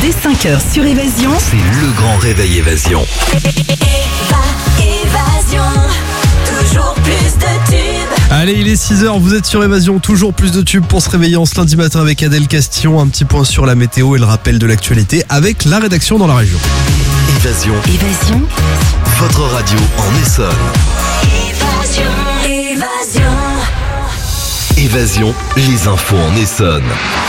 Dès 5h sur Évasion, c'est le grand réveil Évasion. Évasion, toujours plus de tubes. Allez, il est 6h, vous êtes sur Évasion, toujours plus de tubes pour se réveiller en ce lundi matin avec Adèle Castillon. Un petit point sur la météo et le rappel de l'actualité avec la rédaction dans la région. Évasion, votre radio en Essonne. Évasion, les infos en Essonne.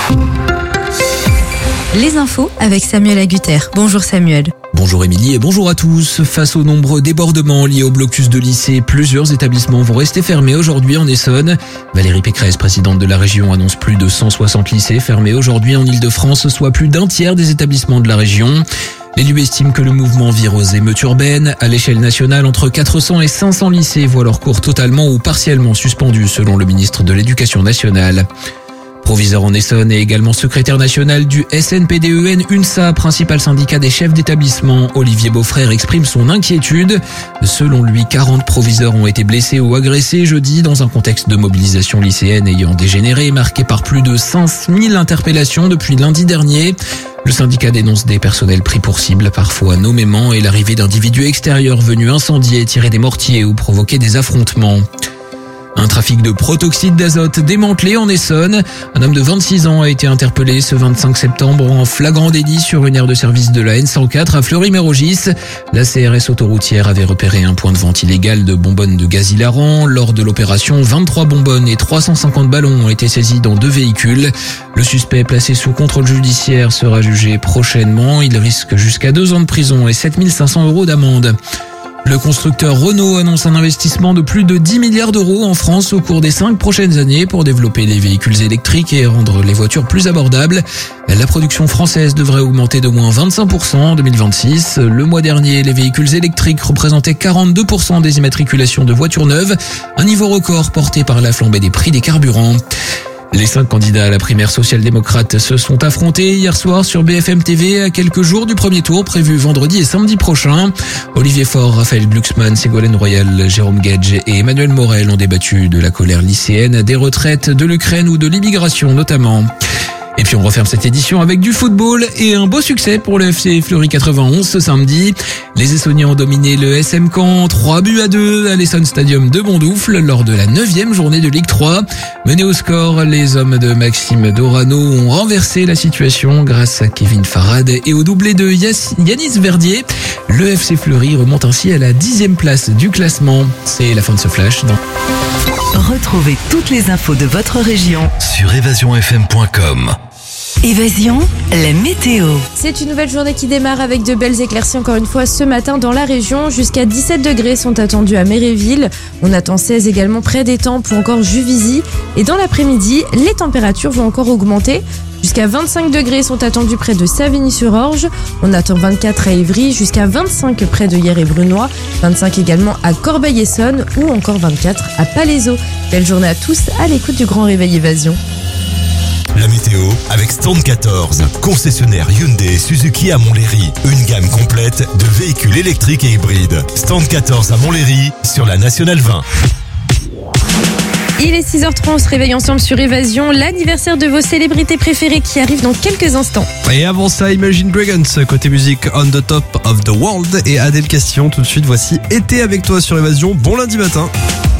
Les infos avec Samuel Agutter. Bonjour Samuel. Bonjour Émilie et bonjour à tous. Face aux nombreux débordements liés au blocus de lycées, plusieurs établissements vont rester fermés aujourd'hui en Essonne. Valérie Pécresse, présidente de la région, annonce plus de 160 lycées fermés aujourd'hui en Ile-de-France, soit plus d'un tiers des établissements de la région. L'élu estime que le mouvement vire aux émeutes urbaines. À l'échelle nationale, entre 400 et 500 lycées voient leur cours totalement ou partiellement suspendus, selon le ministre de l'Éducation nationale. Proviseur en Essonne et également secrétaire national du SNPDEN UNSA, principal syndicat des chefs d'établissement, Olivier Beaufrère exprime son inquiétude. Selon lui, 40 proviseurs ont été blessés ou agressés jeudi dans un contexte de mobilisation lycéenne ayant dégénéré, marqué par plus de 5000 interpellations depuis lundi dernier. Le syndicat dénonce des personnels pris pour cible, parfois nommément, et l'arrivée d'individus extérieurs venus incendier, tirer des mortiers ou provoquer des affrontements. Un trafic de protoxyde d'azote démantelé en Essonne. Un homme de 26 ans a été interpellé ce 25 septembre en flagrant délit sur une aire de service de la N104 à Fleury-Mérogis. La CRS autoroutière avait repéré un point de vente illégal de bonbonnes de gaz hilarant. Lors de l'opération, 23 bonbonnes et 350 ballons ont été saisis dans 2 véhicules. Le suspect placé sous contrôle judiciaire sera jugé prochainement. Il risque jusqu'à 2 ans de prison et 7 500 € d'amende. Le constructeur Renault annonce un investissement de plus de 10 milliards d'euros en France au cours des 5 prochaines années pour développer les véhicules électriques et rendre les voitures plus abordables. La production française devrait augmenter de moins 25% en 2026. Le mois dernier, les véhicules électriques représentaient 42% des immatriculations de voitures neuves, un niveau record porté par la flambée des prix des carburants. Les 5 candidats à la primaire social-démocrate se sont affrontés hier soir sur BFM TV à quelques jours du premier tour prévu vendredi et samedi prochain. Olivier Faure, Raphaël Glucksmann, Ségolène Royal, Jérôme Gage et Emmanuel Morel ont débattu de la colère lycéenne, des retraites, de l'Ukraine ou de l'immigration notamment. Et puis on referme cette édition avec du football et un beau succès pour le FC Fleury 91 ce samedi. Les Essonniens ont dominé le SM Caen 3-2 à l'Essonne Stadium de Bondoufle lors de la 9e journée de Ligue 3. Menés au score, les hommes de Maxime Dorano ont renversé la situation grâce à Kevin Farad et au doublé de Yanis Verdier. Le FC Fleury remonte ainsi à la 10e place du classement. C'est la fin de ce flash. Retrouvez toutes les infos de votre région Sur évasionfm.com. Évasion, la météo. C'est une nouvelle journée qui démarre avec de belles éclaircies encore une fois ce matin dans la région. Jusqu'à 17 degrés sont attendus à Méréville. On attend 16 également près d'Étampes ou encore Juvisy. Et dans l'après-midi, les températures vont encore augmenter. Jusqu'à 25 degrés sont attendus près de Savigny-sur-Orge. On attend 24 à Évry, jusqu'à 25 près de Hyères et Brunois, 25 également à Corbeil-Essonnes ou encore 24 à Palaiseau. Belle journée à tous à l'écoute du Grand Réveil Évasion. La météo avec Stand 14, concessionnaire Hyundai et Suzuki à Montlhéry. Une gamme complète de véhicules électriques et hybrides. Stand 14 à Montlhéry sur la Nationale 20. Il est 6h30, on se réveille ensemble sur Évasion, l'anniversaire de vos célébrités préférées qui arrive dans quelques instants. Et avant ça, Imagine Dragons, côté musique On the Top of the World et Adèle Castillon. Tout de suite, voici Été avec toi sur Évasion. Bon lundi matin.